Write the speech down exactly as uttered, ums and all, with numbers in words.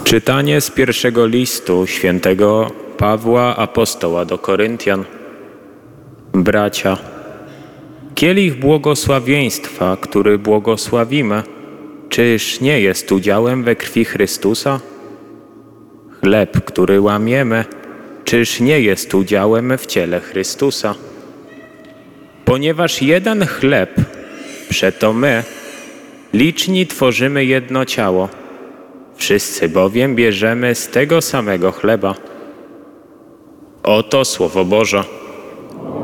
Czytanie z pierwszego listu świętego Pawła Apostoła do Koryntian. Bracia, kielich błogosławieństwa, który błogosławimy, czyż nie jest udziałem we krwi Chrystusa? Chleb, który łamiemy, czyż nie jest udziałem w ciele Chrystusa? Ponieważ jeden chleb, przeto my, liczni tworzymy jedno ciało, wszyscy bowiem bierzemy z tego samego chleba. Oto Słowo Boże.